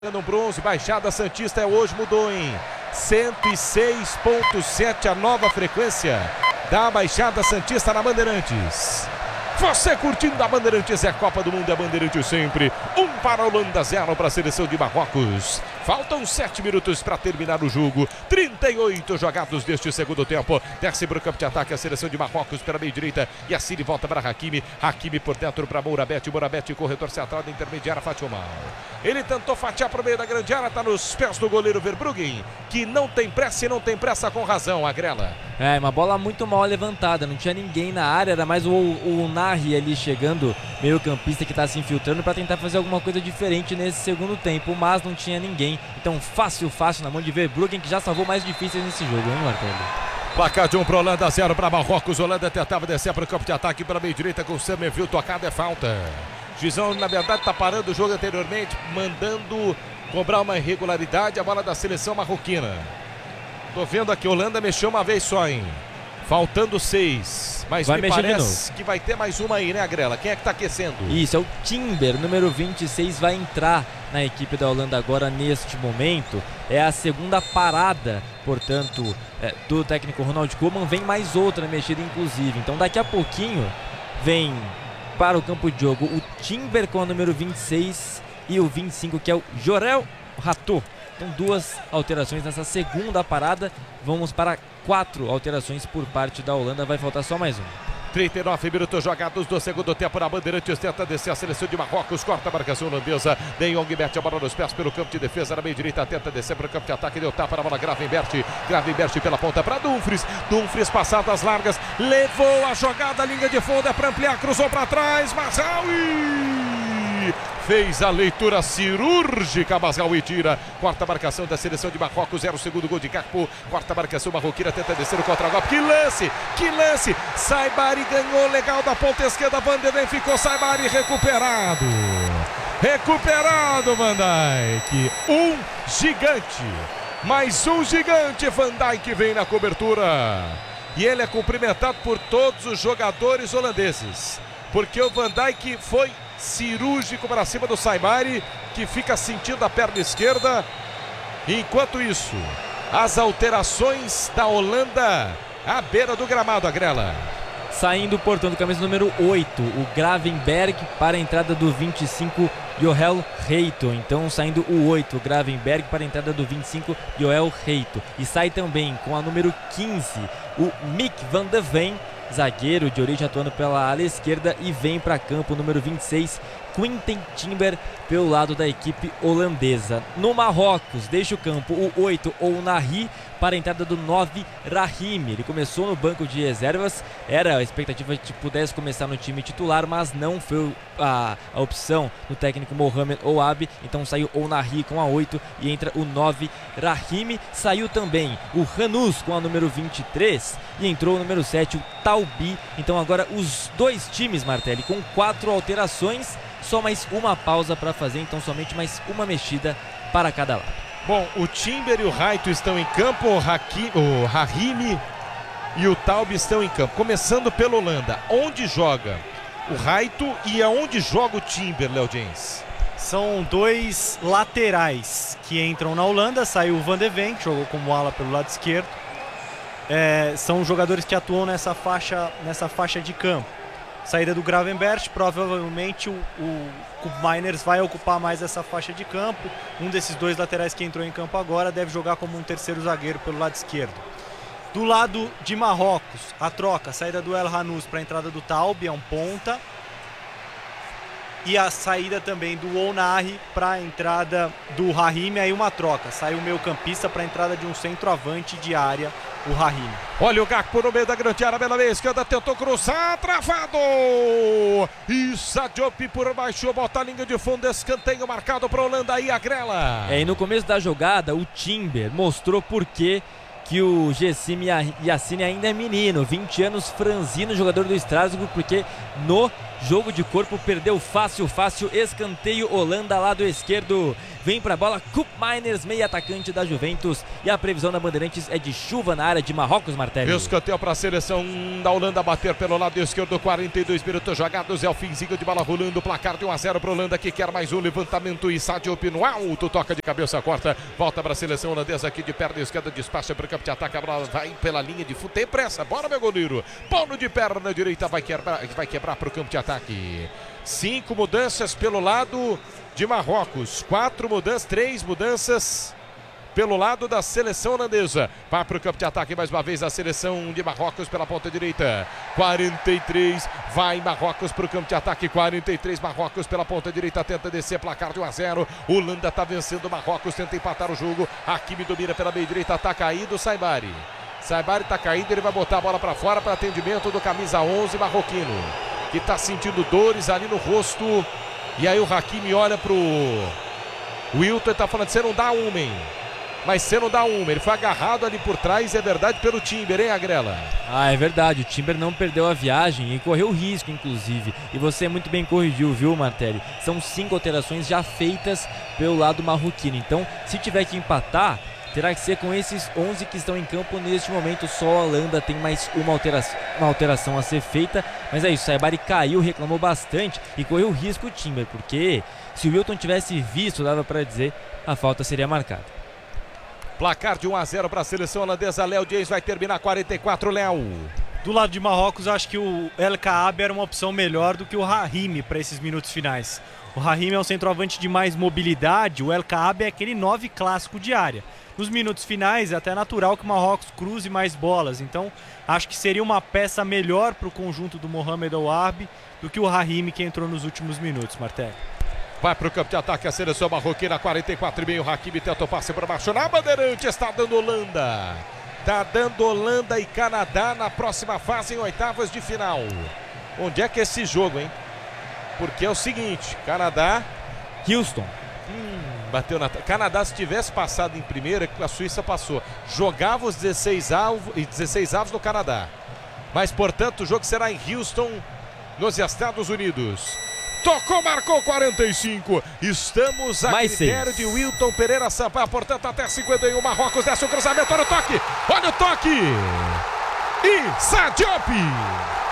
No bronze, Baixada Santista é hoje, mudou em 106.7 a nova frequência da Baixada Santista na Bandeirantes. Você curtindo a Bandeirantes, é Copa do Mundo, é Bandeirantes sempre. 1 para a Holanda, 0 para a seleção de Marrocos. Faltam 7 minutos para terminar o jogo. 38 jogados deste segundo tempo. Desce para o campo de ataque a seleção de Marrocos pela meia direita. E assim volta para Hakimi. Hakimi por dentro para Mourabete. Mourabete, corredor central da intermediária, Fatiomar. Ele tentou fatiar para o meio da grande área. Está nos pés do goleiro Verbruggen, que não tem pressa e não tem pressa com razão, Agrela. É, uma bola muito mal levantada. Não tinha ninguém na área. Era mais o Nahi ali chegando, meio campista que está se infiltrando para tentar fazer alguma coisa diferente nesse segundo tempo, mas não tinha ninguém. Então fácil na mão de Verbruggen, que já salvou mais difíceis nesse jogo, hein, Marcelo? Placar de 1 para Holanda, 0 para Marrocos. Holanda tentava descer para o campo de ataque pela meia direita com o Summerville, tocada é falta. Juizão, na verdade, está parando o jogo anteriormente, mandando cobrar uma irregularidade, a bola da seleção marroquina. Tô vendo aqui, Holanda mexeu uma vez só, hein? Faltando 6, mas me parece que vai ter mais uma aí, né, Agrela? Quem é que tá aquecendo? Isso, é o Timber, número 26, vai entrar na equipe da Holanda agora neste momento. É a segunda parada, portanto, do técnico Ronald Koeman. Vem mais outra mexida, inclusive. Então daqui a pouquinho vem para o campo de jogo o Timber com o número 26 e o 25, que é o Jorel Rato. Então 2 alterações nessa segunda parada. Vamos para 4 alterações por parte da Holanda. Vai faltar só mais um. 39 minutos jogados do segundo tempo na Bandeirantes. Tenta descer a seleção de Marrocos. Corta a marcação holandesa. De Jong mete a bola nos pés pelo campo de defesa. Na meia direita tenta descer para o campo de ataque. Deu tapa na bola. Gravenberch pela ponta para Dumfries. Dumfries passadas largas. Levou a jogada. Linha de fundo é para ampliar. Cruzou para trás. Mazraoui fez a leitura cirúrgica. Mazraoui tira. Quarta marcação da seleção de Marrocos. 0 segundo gol de Gakpo. Quarta marcação marroquina. Tenta descer o contra-golpe. Que lance! Saibari ganhou legal da ponta esquerda. Vanderlei ficou. Saibari recuperado. Van Dijk. Um gigante. Mais um gigante. Van Dijk vem na cobertura. E ele é cumprimentado por todos os jogadores holandeses. Porque o Van Dijk foi cirúrgico para cima do Saibari, que fica sentindo a perna esquerda. Enquanto isso, as alterações da Holanda à beira do gramado, Agrela. Saindo, portanto, camisa número 8, o Gravenberch, para a entrada do 25, Joel Reito. Então saindo o 8, o Gravenberch, para a entrada do 25, Joel Reito. E sai também com a número 15, o Mick van de Ven, zagueiro de origem, atuando pela ala esquerda, e vem para campo o número 26, Quinten Timber, pelo lado da equipe holandesa. No Marrocos, deixa o campo o 8, ou Nahi, para a entrada do 9, Rahimi. Ele começou no banco de reservas, era a expectativa de que pudesse começar no time titular, mas não foi a opção do técnico Mohamed Ouabi. Então saiu o Nahi com a 8 e entra o 9, Rahimi. Saiu também o Hanous com a número 23 e entrou o número 7, o Taubi. Então agora os dois times, Martelli, com 4 alterações, só mais uma pausa para fazer, então somente mais uma mexida para cada lado. Bom, o Timber e o Raito estão em campo, o Rahimi e o Taubi estão em campo. Começando pela Holanda, onde joga o Raito e aonde joga o Timber, Léo Jens? São 2 laterais que entram na Holanda. Saiu o Van de Ven, que jogou como ala pelo lado esquerdo. São jogadores que atuam nessa faixa de campo. Saída do Gravenberch, provavelmente o Miners vai ocupar mais essa faixa de campo. Um desses 2 laterais que entrou em campo agora deve jogar como um terceiro zagueiro pelo lado esquerdo. Do lado de Marrocos, a troca, saída do El Hanous para a entrada do Taubi, é um ponta. E a saída também do Ounahi para a entrada do Rahimi, aí uma troca. Saiu o meio campista para a entrada de um centroavante de área, o Rahimi. Olha o Gakpo no meio da grande área, pela meia esquerda, tentou cruzar, travado! E Diop por baixo, bota a linha de fundo, escanteio marcado para a Holanda aí, Agrela. E no começo da jogada, o Timber mostrou por que o Gessim Yassine ainda é menino, 20 anos, franzino, jogador do Strasbourg, porque no jogo de corpo perdeu fácil, escanteio, Holanda, lado esquerdo, vem pra bola Koopmeiners, meio atacante da Juventus. E a previsão da Bandeirantes é de chuva na área de Marrocos, Martelli. Escanteio para a seleção da Holanda bater pelo lado esquerdo, 42 minutos jogados, é o finzinho de bola rolando, placar de 1-0 para a Holanda, que quer mais um levantamento e Sadio no alto, toca de cabeça, corta, volta para a seleção holandesa aqui de perna esquerda, despacha para o campo de ataque, a bola vai pela linha de fundo, tem pressa, bora meu goleiro, Paulo de perna direita, vai quebrar para o campo de ataque. 5 mudanças pelo lado de Marrocos, 3 mudanças pelo lado da seleção holandesa. Vai para o campo de ataque mais uma vez a seleção de Marrocos pela ponta direita. 43, vai Marrocos para o campo de ataque. 43, Marrocos pela ponta direita, tenta descer, placar de 1-0. Holanda está vencendo Marrocos, tenta empatar o jogo. Hakimi domina pela meia direita, está caído Saibari. Saibari está caído, ele vai botar a bola para fora para atendimento do camisa 11 marroquino, que está sentindo dores ali no rosto. E aí o Hakimi olha pro Wilton e está falando: você não dá uma, hein? Mas você não dá uma. Ele foi agarrado ali por trás, é verdade, pelo Timber, hein, Agrela? Ah, é verdade. O Timber não perdeu a viagem e correu risco, inclusive. E você muito bem corrigiu, viu, Martelli? São 5 alterações já feitas pelo lado marroquino. Então, se tiver que empatar, terá que ser com esses 11 que estão em campo neste momento. Só a Holanda tem mais uma alteração a ser feita. Mas é isso, Saibari caiu, reclamou bastante e correu risco o Timber, porque se o Wilton tivesse visto, dava para dizer, a falta seria marcada. Placar de 1-0 para a seleção holandesa. Léo Dias vai terminar 44, Léo. Do lado de Marrocos, eu acho que o El Kaabi era uma opção melhor do que o Rahimi para esses minutos finais. O Rahimi é um centroavante de mais mobilidade, o El Kaabi é aquele 9 clássico de área. Nos minutos finais é até natural que o Marrocos cruze mais bolas, então acho que seria uma peça melhor para o conjunto do Mohamed Ouarbi do que o Rahimi, que entrou nos últimos minutos, Martelli. Vai para o campo de ataque a seleção marroquina, 44,5. Hakimi tenta o passe para baixo na Bandeirante, está dando Holanda. Está dando Holanda e Canadá na próxima fase, em oitavas de final. Onde é que é esse jogo, hein? Porque é o seguinte, Canadá... Houston. Bateu na... Canadá, se tivesse passado em primeira, a Suíça passou. Jogava os 16 avos no Canadá. Mas, portanto, o jogo será em Houston, nos Estados Unidos. Tocou, marcou 45. Estamos a mais critério 6 de Wilton Pereira Sampaio. Portanto, até 51. Marrocos desce o cruzamento. Olha o toque. Olha o toque. E Sadio.